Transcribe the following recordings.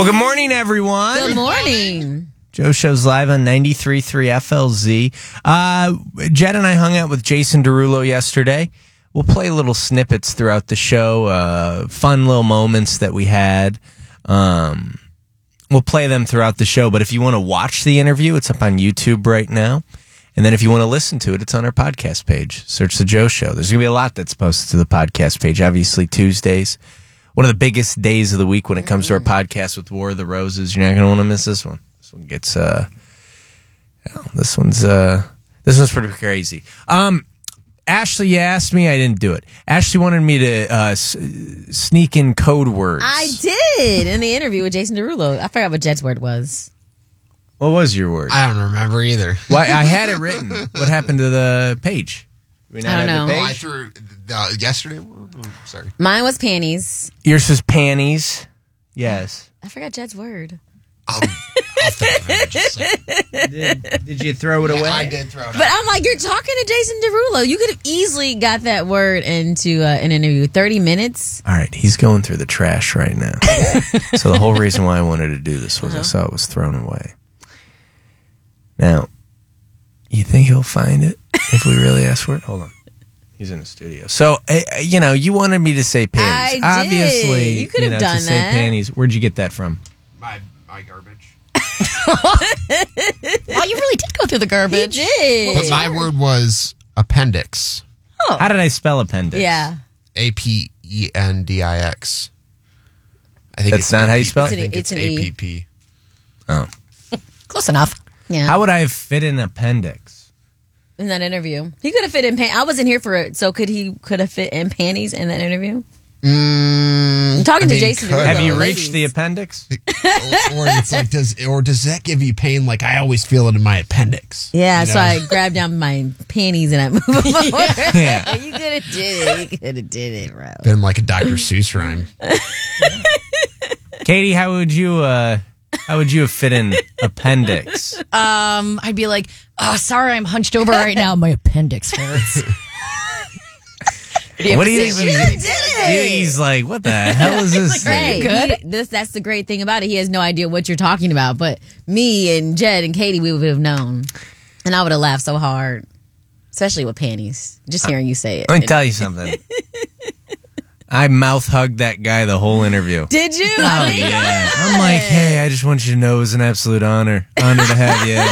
Well, good morning, everyone. Good morning. Joe Show's live on 93.3 FLZ. Jed and I hung out with Jason Derulo yesterday. We'll play little snippets throughout the show, fun little moments that we had. We'll play them throughout the show, but if you want to watch the interview, it's up on YouTube right now. And then if you want to listen to it, it's on our podcast page. Search The Joe Show. There's going to be a lot that's posted to the podcast page. Obviously, Tuesdays. One of the biggest days of the week when it comes to our podcast with War of the Roses. You're not going to want to miss this one. This one gets, this one's pretty crazy. Ashley, you asked me, I didn't do it. Ashley wanted me to sneak in code words. I did in the interview with Jason Derulo. I forgot what Jed's word was. What was your word? I don't remember either. Well, I had it written. What happened to the page? I don't know. Oh, I threw yesterday. Sorry. Mine was panties. Yours was panties. Yes. I forgot Jed's word. I'll think of it. Just a second. Did you throw it away? I did throw it out. But I'm like, you're talking to Jason Derulo. You could have easily got that word into an interview. 30 minutes. All right, he's going through the trash right now. So the whole reason why I wanted to do this was I saw it was thrown away. Now, you think he'll find it if we really ask for it? Hold on. He's in the studio. So, you wanted me to say panties. I did. Obviously, You could have done to say that. panties. Where'd you get that from? My garbage. Oh, you really did go through the He garbage. did. But my word was appendix. How did I spell appendix? Yeah. APENDIX. I think That's not how you spell it? I think It's it's an E. APP. Oh. Close enough. Yeah. How would I have fit an appendix? In that interview. He could have fit in panties. I wasn't here for it, so could have fit in panties in that interview? I'm talking to Jason Derulo. Have you ladies. reached the appendix? or it's like, does that give you pain? Like I always feel it in my appendix. Yeah, You so know? I grabbed down my panties and I moved them over. Yeah. You could have did it. You could have did it, bro. Been like a Dr. Seuss rhyme. Katie, how would you have fit in appendix? I'd be like, oh, sorry, I'm hunched over right now. My appendix hurts. What do you think? You did it. He's like, what the hell is this Hey, thing? that's the great thing about it. He has no idea what you're talking about. But me and Jed and Katie, we would have known. And I would have laughed so hard. Especially with panties. Just hearing you say it. Let me tell you something. I mouth hugged that guy the whole interview. Did you? Oh, yeah. I'm like, hey, I just want you to know it was an absolute honor. Honor to have you.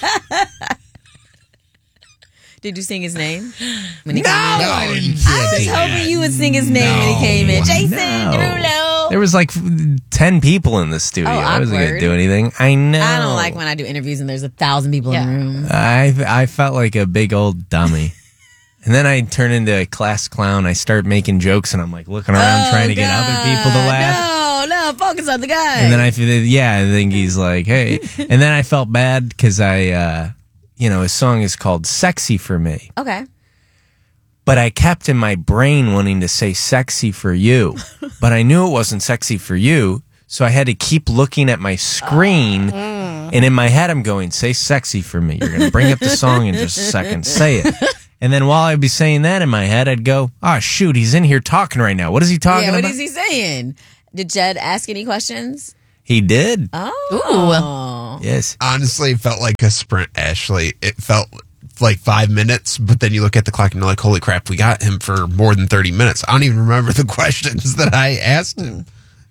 Did you sing his name? When he No, came in? I didn't. I was hoping you would sing his name when he came in. Jason No. Derulo. There was like 10 people in the studio. Oh, I wasn't going to awkward. do anything. I know. I don't like when I do interviews and there's 1,000 people in the room. I felt like a big old dummy. And then I turn into a class clown. I start making jokes and I'm like looking around trying to get other people to laugh. No, focus on the guy. And then I think he's like, hey. And then I felt bad because his song is called Sexy for Me. Okay. But I kept in my brain wanting to say sexy for you. But I knew it wasn't sexy for you. So I had to keep looking at my screen. And in my head, I'm going, say sexy for me. You're going to bring up the song in just a second. Say it. And then while I'd be saying that in my head, I'd go, oh, shoot, he's in here talking right now. What is he talking Yeah, about? what is he saying? Did Jed ask any questions? He did. Oh. Yes. Honestly, it felt like a sprint, Ashley. It felt like 5 minutes, but then you look at the clock and you're like, holy crap, we got him for more than 30 minutes. I don't even remember the questions that I asked him.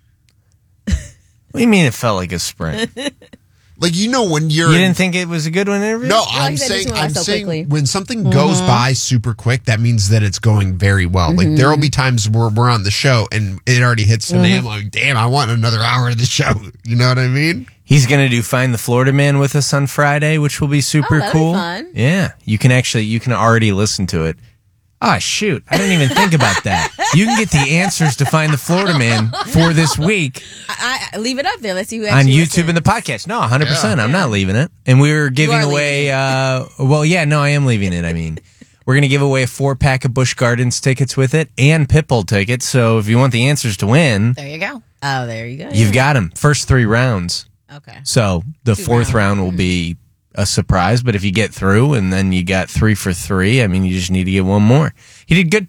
What do you mean it felt like a sprint? Like, when you're... You didn't think it was a good one interview? No, I I'm said this saying, one so quickly. when something goes by super quick, that means that it's going very well. Like, there will be times where we're on the show and it already hits today. I'm like, damn, I want another hour of the show. You know what I mean? He's going to do Find the Florida Man with us on Friday, which will be super that'll be cool. fun. Yeah. You can already listen to it. Ah, shoot. I didn't even think about that. You can get the answers to Find the Florida Man for this week I leave it up there. Let's see who on actually YouTube listens. and the podcast. No, 100%. I'm not leaving it. And we were giving are away, I am leaving it. I mean, we're going to give away a 4-pack of Busch Gardens tickets with it and Pitbull tickets. So if you want the answers to win, There you go. Oh, there you go. you've got them. First 3 rounds. Okay. So the 4th round will be a surprise, but if you get through and then you got 3 for 3, I mean, you just need to get one more. He did good too.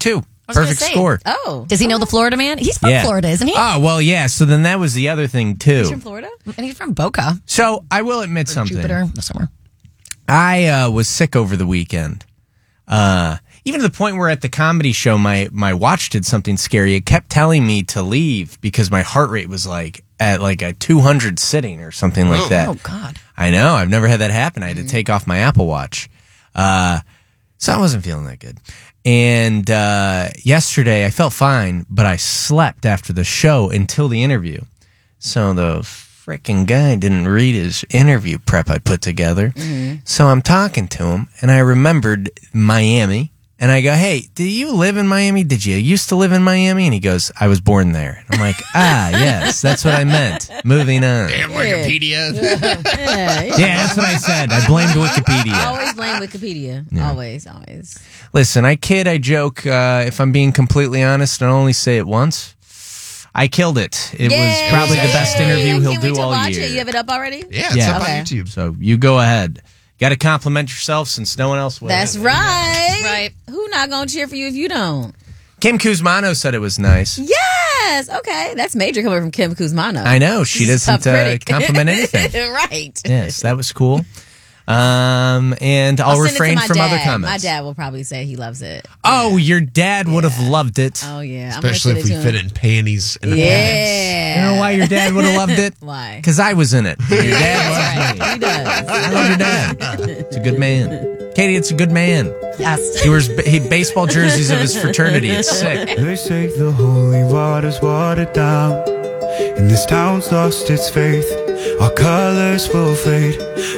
was gonna Perfect say. score. Oh. Does he know the Florida man? He's from Yeah. Florida, isn't he? Oh, well, yeah. So then that was the other thing, too. He's from Florida? And he's from Boca. So I will admit something. Jupiter. Somewhere. I was sick over the weekend. Even to the point where at the comedy show, my watch did something scary. It kept telling me to leave because my heart rate was like at like a 200 sitting or something like that. Oh, God. I know. I've never had that happen. I had to take off my Apple Watch. So I wasn't feeling that good. And yesterday I felt fine, but I slept after the show until the interview. So the freaking guy didn't read his interview prep I put together. So I'm talking to him, and I remembered Miami. And I go, hey, do you live in Miami? Did you used to live in Miami? And he goes, I was born there. I'm like, yes, that's what I meant. Moving on. Damn Wikipedia. Yeah, that's what I said. I blamed Wikipedia. Always blame Wikipedia. Always. Listen, I kid, I joke. If I'm being completely honest, I'll only say it once. I killed it. It was probably the best interview he'll Can't wait do to all watch year. it. You have it up already? Yeah, it's up Okay. on YouTube. So you go ahead. Got to compliment yourself since no one else will. That's right. Right. Who not going to cheer for you if you don't? Kim Kuzmano said it was nice. Yes. Okay. That's major coming from Kim Kuzmano. I know. She She's a doesn't tough critic. compliment anything. Right. Yes, that was cool. And I'll send it to refrain my from dad. other comments. My dad will probably say he loves it. Oh, your dad would have loved it. Oh, yeah. I'm gonna Especially if send we it to fit him. in panties and a pants. You Yeah. know why your dad would have loved it? Why? Because I was in it. Your dad loves me. He does. I love your dad. It's a good man. Katie, it's a good man. Yes. He wears baseball jerseys of his fraternity. It's sick. They say the holy water's watered down, and this town's lost its faith. Our colors will fade,